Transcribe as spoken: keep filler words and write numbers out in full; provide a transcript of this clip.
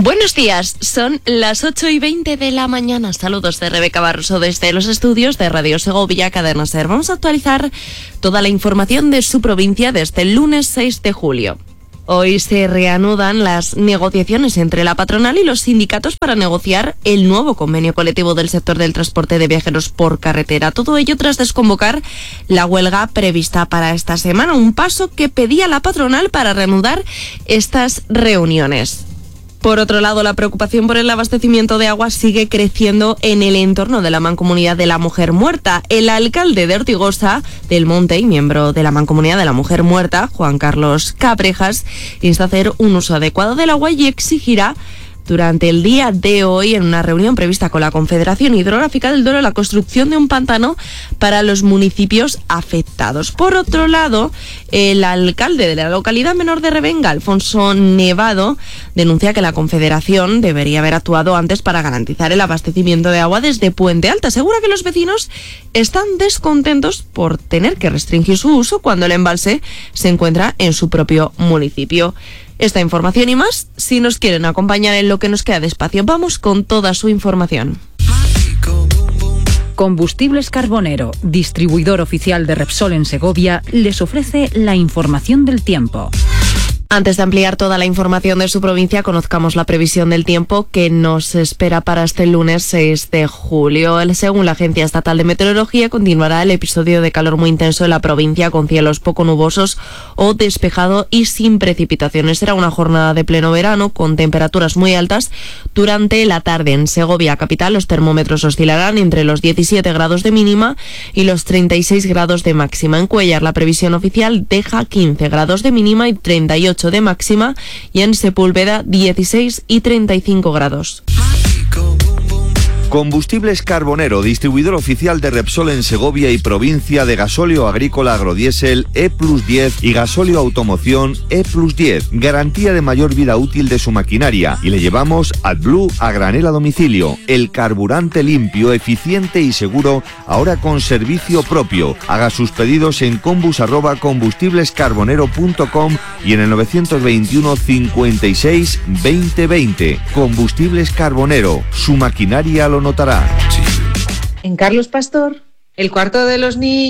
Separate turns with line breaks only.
Buenos días, son las ocho y veinte de la mañana. Saludos de Rebeca Barroso desde los estudios de Radio Segovia, Cadena SER. Vamos a actualizar toda la información de su provincia desde el lunes seis de julio. Hoy se reanudan las negociaciones entre la patronal y los sindicatos para negociar el nuevo convenio colectivo del sector del transporte de viajeros por carretera. Todo ello tras desconvocar la huelga prevista para esta semana, un paso que pedía la patronal para reanudar estas reuniones. Por otro lado, la preocupación por el abastecimiento de agua sigue creciendo en el entorno de la Mancomunidad de la Mujer Muerta. El alcalde de Ortigosa del Monte y miembro de la Mancomunidad de la Mujer Muerta, Juan Carlos Cabrejas, insta a hacer un uso adecuado del agua y exigirá durante el día de hoy, en una reunión prevista con la Confederación Hidrográfica del Duero, la construcción de un pantano para los municipios afectados. Por otro lado, el alcalde de la localidad menor de Revenga, Alfonso Nevado, denuncia que la Confederación debería haber actuado antes para garantizar el abastecimiento de agua desde Puente Alta. Asegura que los vecinos están descontentos por tener que restringir su uso cuando el embalse se encuentra en su propio municipio. Esta información y más, si nos quieren acompañar en lo que nos queda de espacio, vamos con toda su información.
Combustibles Carbonero, distribuidor oficial de Repsol en Segovia, les ofrece la información del tiempo.
Antes de ampliar toda la información de su provincia, conozcamos la previsión del tiempo que nos espera para este lunes seis de julio. Según la Agencia Estatal de Meteorología, continuará el episodio de calor muy intenso en la provincia, con cielos poco nubosos o despejado y sin precipitaciones. Será una jornada de pleno verano con temperaturas muy altas durante la tarde. En Segovia capital, los termómetros oscilarán entre los diecisiete grados de mínima y los treinta y seis grados de máxima. En Cuéllar, la previsión oficial deja quince grados de mínima y treinta y ocho de máxima, y en Sepúlveda dieciséis y treinta y cinco grados.
Combustibles Carbonero, distribuidor oficial de Repsol en Segovia y provincia, de gasóleo agrícola agrodiesel E plus diez y gasóleo automoción E plus diez. Garantía de mayor vida útil de su maquinaria. Y le llevamos AdBlue a granel a domicilio. El carburante limpio, eficiente y seguro, ahora con servicio propio. Haga sus pedidos en combus arroba combustiblescarbonero punto com y en el novecientos veintiuno cincuenta y seis veinte veinte. Combustibles Carbonero, su maquinaria lo notará.
En Carlos Pastor, el cuarto de los niños.